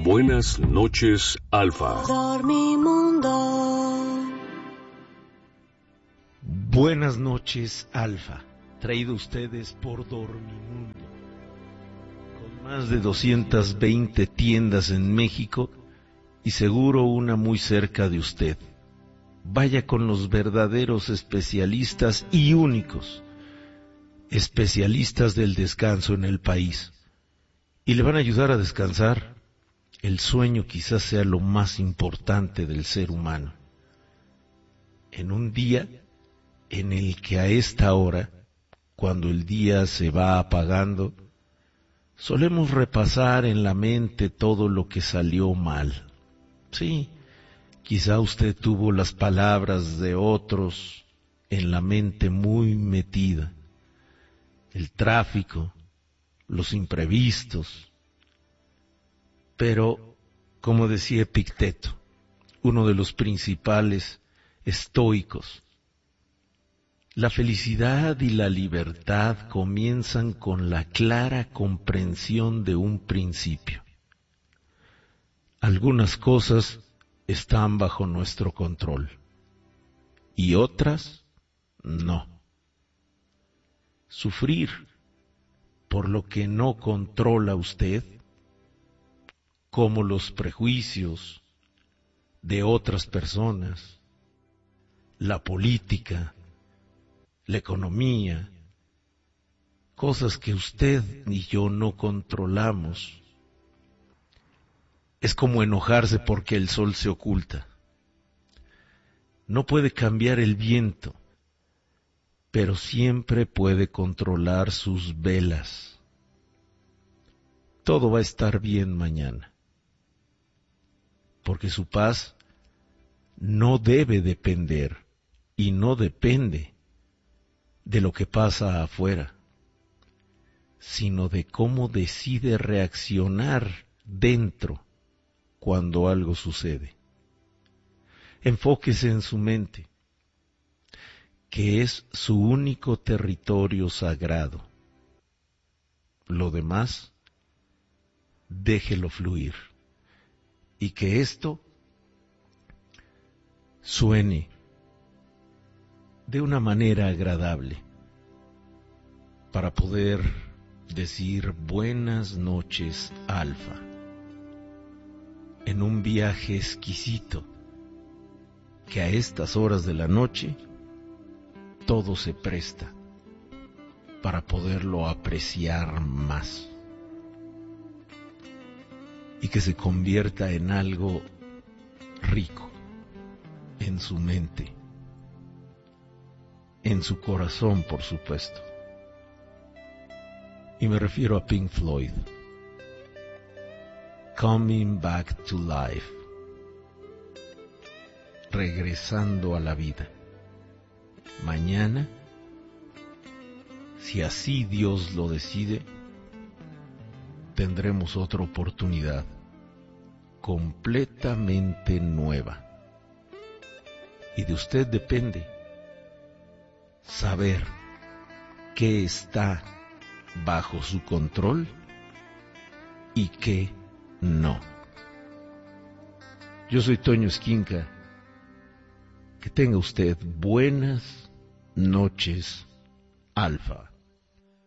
Buenas noches, Alfa. Dormimundo. Buenas noches, Alfa. Traído a ustedes por Dormimundo. Con más de 220 tiendas en México y seguro una muy cerca de usted. Vaya con los verdaderos especialistas y únicos especialistas del descanso en el país. Y le van a ayudar a descansar. El sueño quizás sea lo más importante del ser humano. En un día en el que a esta hora, cuando el día se va apagando, solemos repasar en la mente todo lo que salió mal. Sí, quizá usted tuvo las palabras de otros en la mente muy metida. El tráfico, los imprevistos. Pero, como decía Epicteto, uno de los principales estoicos, la felicidad y la libertad comienzan con la clara comprensión de un principio. Algunas cosas están bajo nuestro control y otras no. Sufrir por lo que no controla usted, como los prejuicios de otras personas, la política, la economía, cosas que usted y yo no controlamos. Es como enojarse porque el sol se oculta. No puede cambiar el viento, pero siempre puede controlar sus velas. Todo va a estar bien mañana, porque su paz no debe depender y no depende de lo que pasa afuera, sino de cómo decide reaccionar dentro cuando algo sucede. Enfóquese en su mente, que es su único territorio sagrado. Lo demás, déjelo fluir. Y que esto suene de una manera agradable para poder decir buenas noches, Alfa, en un viaje exquisito que a estas horas de la noche todo se presta para poderlo apreciar más y que se convierta en algo rico en su mente, en su corazón, por supuesto. Y me refiero a Pink Floyd. Coming Back to Life. Regresando a la vida. Mañana, si así Dios lo decide, tendremos otra oportunidad completamente nueva. Y de usted depende saber qué está bajo su control y qué no. Yo soy Toño Esquinca. Que tenga usted buenas noches, Alfa.